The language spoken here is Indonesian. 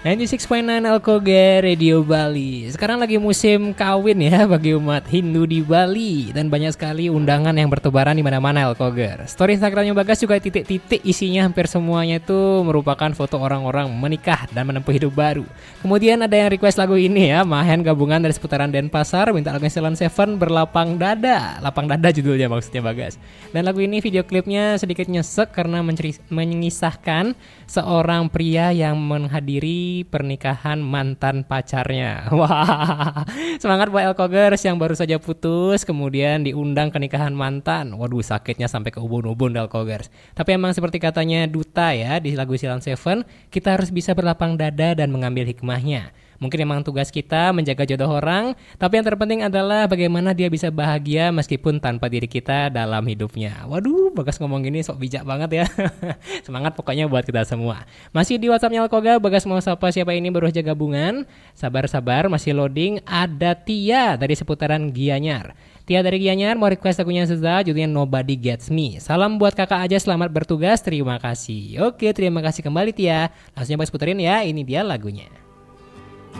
96.9 Alkoge Radio Bali. Sekarang lagi musim kawin ya bagi umat Hindu di Bali dan banyak sekali undangan yang bertebaran di mana-mana Alkoger. Story Instagramnya Bagas juga titik-titik isinya hampir semuanya itu merupakan foto orang-orang menikah dan menempuh hidup baru. Kemudian ada yang request lagu ini ya, Mahen gabungan dari seputaran Denpasar minta lagu Ceylon Seven berlapang dada. Lapang dada judulnya maksudnya Bagas. Dan lagu ini video klipnya sedikit nyesek karena mengisahkan seorang pria yang menghadiri pernikahan mantan pacarnya. Wah, semangat buat Elkogers yang baru saja putus kemudian diundang ke nikahan mantan. Waduh, sakitnya sampai ke ubun-ubun Elkogers. Tapi emang seperti katanya Duta ya di lagu Ceylon Seven, kita harus bisa berlapang dada dan mengambil hikmahnya. Mungkin emang tugas kita menjaga jodoh orang, tapi yang terpenting adalah bagaimana dia bisa bahagia meskipun tanpa diri kita dalam hidupnya. Waduh, Bagas ngomong gini sok bijak banget ya. Semangat pokoknya buat kita semua. Masih di WhatsApp-nya Alkoga, Bagas mau sapa siapa ini baru aja gabungan. Sabar-sabar, masih loading. Ada Tia dari seputaran Gianyar. Tia dari Gianyar mau request lagunya Seza, judulnya Nobody Gets Me. Salam buat kakak aja, selamat bertugas, terima kasih. Oke, terima kasih kembali Tia. Langsung Bagas puterin ya, ini dia lagunya.